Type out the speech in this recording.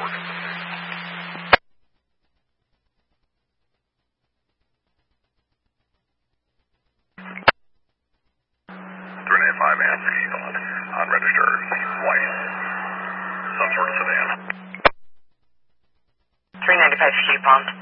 On register, white, some sort of sedan. 395 Ski Pond.